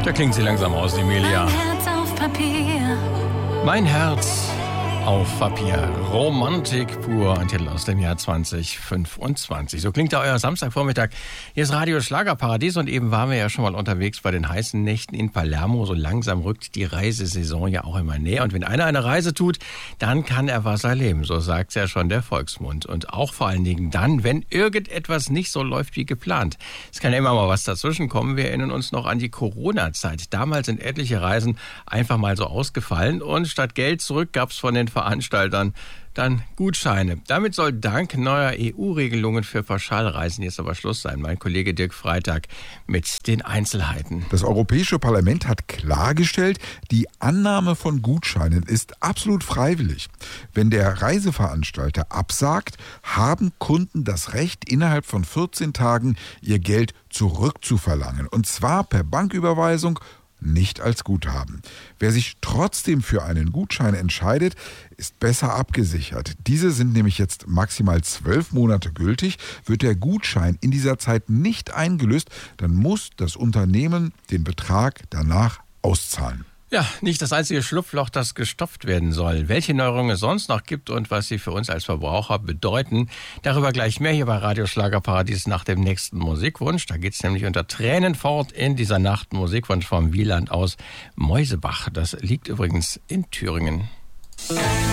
Da klingt sie langsam aus, Emilia. Mein Herz auf Papier. Mein Herz auf Papier. Romantik pur. Ein Titel aus dem Jahr 2025. So klingt da euer Samstagvormittag. Hier ist Radio Schlagerparadies und eben waren wir ja schon mal unterwegs bei den heißen Nächten in Palermo. So langsam rückt die Reisesaison ja auch immer näher. Und wenn einer eine Reise tut, dann kann er was erleben. So sagt's ja schon der Volksmund. Und auch vor allen Dingen dann, wenn irgendetwas nicht so läuft wie geplant. Es kann ja immer mal was dazwischen kommen. Wir erinnern uns noch an die Corona-Zeit. Damals sind etliche Reisen einfach mal so ausgefallen. Und statt Geld zurück gab's von den Veranstaltern dann Gutscheine. Damit soll dank neuer EU-Regelungen für Pauschalreisen jetzt aber Schluss sein. Mein Kollege Dirk Freitag mit den Einzelheiten. Das Europäische Parlament hat klargestellt, die Annahme von Gutscheinen ist absolut freiwillig. Wenn der Reiseveranstalter absagt, haben Kunden das Recht, innerhalb von 14 Tagen ihr Geld zurückzuverlangen. Und zwar per Banküberweisung, nicht als Guthaben. Wer sich trotzdem für einen Gutschein entscheidet, ist besser abgesichert. Diese sind nämlich jetzt maximal 12 Monate gültig. Wird der Gutschein in dieser Zeit nicht eingelöst, dann muss das Unternehmen den Betrag danach auszahlen. Ja, nicht das einzige Schlupfloch, das gestopft werden soll. Welche Neuerungen es sonst noch gibt und was sie für uns als Verbraucher bedeuten, darüber gleich mehr hier bei Radio Schlagerparadies nach dem nächsten Musikwunsch. Da geht's nämlich unter Tränen fort in dieser Nacht. Musikwunsch vom Wieland aus Mäusebach. Das liegt übrigens in Thüringen.